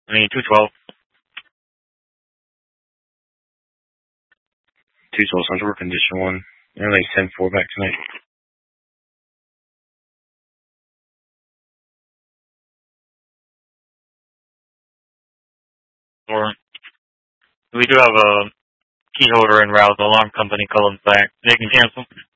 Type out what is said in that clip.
212. 212 Central, condition 1. Nearly 10-4 back tonight. Or we do have a key holder en route. The alarm company called us back. They can cancel.